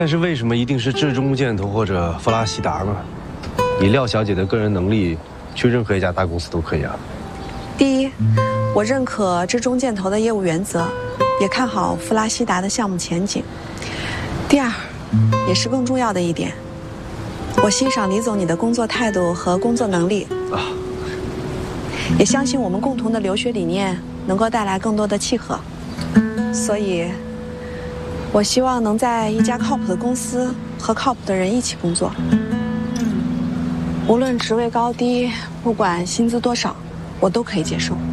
但是为什么一定是至中建投或者弗拉西达呢？以廖小姐的个人能力，去任何一家大公司都可以啊。 第一，我认可至中建投的业务原则，也看好弗拉西达的项目前景。第二，也是更重要的一点，我欣赏李总你的工作态度和工作能力啊，也相信我们共同的留学理念能够带来更多的契合，所以，我希望能在一家靠谱的公司和靠谱的人一起工作。无论职位高低，不管薪资多少，我都可以接受。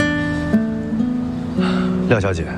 廖小姐，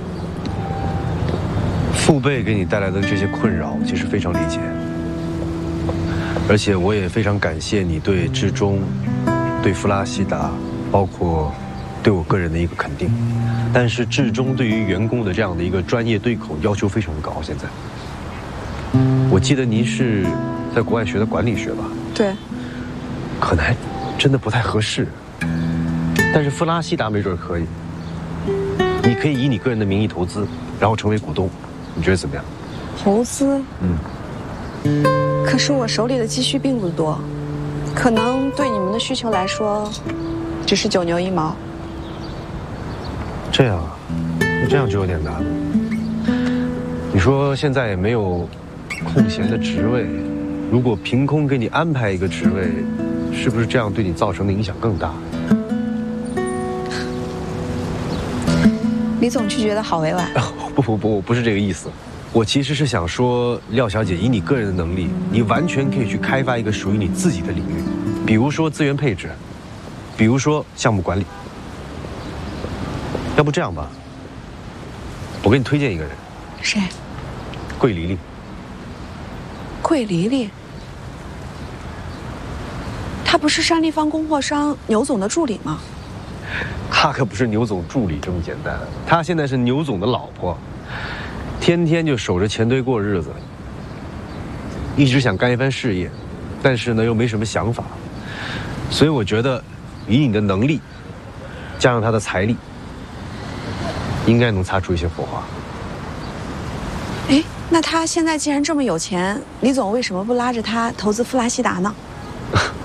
父辈给你带来的这些困扰，其实非常理解，而且我也非常感谢你对至中、对弗拉西达，包括对我个人的一个肯定。但是至中对于员工的这样的一个专业对口要求非常高。现在，我记得您是在国外学的管理学吧？ 对。 可能还真的不太合适，但是弗拉西达没准可以。你可以以你个人的名义投资，然后成为股东，你觉得怎么样？ 投资？可是我手里的积蓄并不多，可能对你们的需求来说，只是九牛一毛。 这样啊，这样就有点难了。你说现在也没有空闲的职位，如果凭空给你安排一个职位，是不是这样对你造成的影响更大？ 李总拒绝的好委婉。 不是这个意思。我其实是想说，廖小姐，以你个人的能力，你完全可以去开发一个属于你自己的领域，比如说资源配置，比如说项目管理。要不这样吧，我给你推荐一个人。 谁？ 桂离离。 桂离离？他不是山立方供货商牛总的助理吗？ 他可不是牛总助理这么简单，他现在是牛总的老婆，天天就守着钱堆过日子，一直想干一番事业，但是呢又没什么想法，所以我觉得以你的能力，加上他的财力，应该能擦出一些火花。 哎，那他现在既然这么有钱，李总为什么不拉着他投资弗拉西达呢？